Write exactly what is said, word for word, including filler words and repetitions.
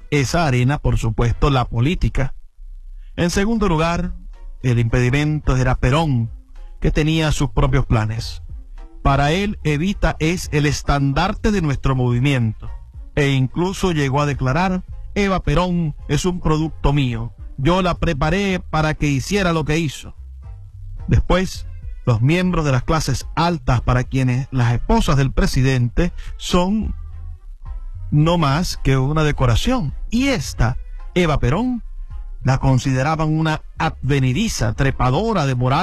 esa arena, por supuesto, la política. En segundo lugar, el impedimento era Perón, que tenía sus propios planes. Para él, Evita es el estandarte de nuestro movimiento, e incluso llegó a declarar: Eva Perón es un producto mío, yo la preparé para que hiciera lo que hizo. Después, los miembros de las clases altas, para quienes las esposas del presidente son no más que una decoración, y esta, Eva Perón, la consideraban una advenediza, trepadora de moral